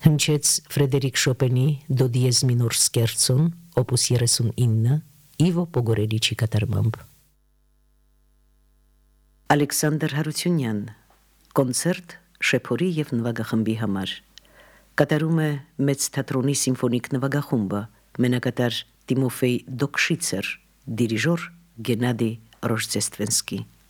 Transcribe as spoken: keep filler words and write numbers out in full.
Հնչեց Ֆրեդերիկ Շոպենի Դո դիեզ մինոր սկերցոն, օպուս thirty-nine, Իվո Պոգորելիչի կատարմամբ։ Ալեքսանդր Հարությունյան, կոնցերտ շեփորի և նվագախմբի համար։ Կատարում է Մեծ թատրոնի սիմֆոնիկ նվագախումբը, մենակատար Տիմոֆեյ Դոկշիցեր, դիրիժոր Գենադի Ռոժդեստվենսկի։